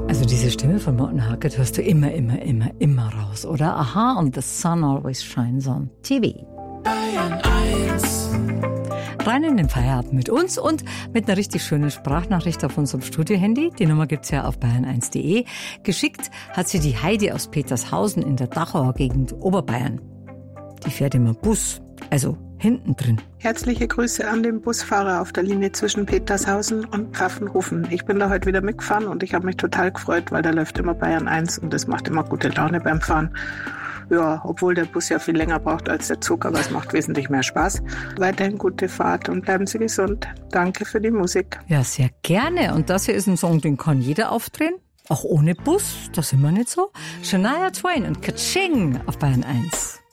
Also diese Stimme von Morten Harket hörst du immer raus, oder? Aha, und The Sun Always Shines on TV. Bayern 1. Rein in den Feierabend mit uns und mit einer richtig schönen Sprachnachricht auf unserem Studiohandy. Die Nummer gibt's ja auf bayern1.de. Geschickt hat sie die Heidi aus Petershausen in der Dachauer Gegend Oberbayern. Die fährt immer Bus, also hinten drin. Herzliche Grüße an den Busfahrer auf der Linie zwischen Petershausen und Pfaffenhofen. Ich bin da heute wieder mitgefahren und ich habe mich total gefreut, weil da läuft immer Bayern 1 und das macht immer gute Laune beim Fahren. Ja, obwohl der Bus ja viel länger braucht als der Zug, aber es macht wesentlich mehr Spaß. Weiterhin gute Fahrt und bleiben Sie gesund. Danke für die Musik. Ja, sehr gerne. Und das hier ist ein Song, den kann jeder aufdrehen. Auch ohne Bus, da sind wir nicht so. Shania Twain und Kaching auf Bayern 1.